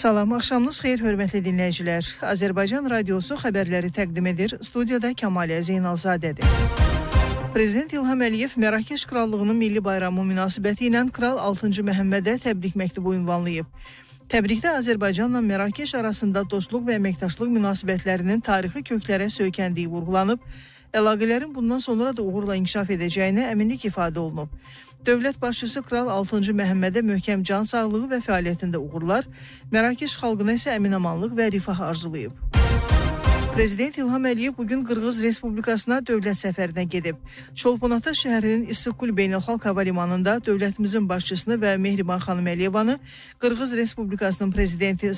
Salam, axşamınız xeyir, hörmətli dinləyicilər. Azərbaycan Radiosu xəbərləri təqdim edir. Studiyada Kəmalə Zeynalzadədir. Prezident İlham Əliyev Mərakeş Krallığının milli bayramı münasibəti ilə Kral 6-cı Məhəmmədə təbrik məktubu ünvanlayıb. Təbrikdə Azərbaycanla Mərakeş arasında dostluq və əməkdaşlıq münasibətlərinin tarixi köklərə söykəndiyi vurğulanıb, əlaqələrin bundan sonra da uğurla inkişaf edəcəyinə əminlik ifadə olunub. Dövlət başçısı Kral 6-cı Məhəmmədə möhkəm can sağlığı və fəaliyyətində uğurlar, Mərakeş xalqına isə əminamanlıq və rifah arzulayıb. Prezident İlham Əliyev bugün Qırğız Respublikasına dövlət səfərinə gedib. Çolponata şəhərinin İssıqkul Beynəlxalq Hava Limanında dövlətimizin başçısını və Mehriban xanım Əliyevanı Qırğız Respublikasının prezidenti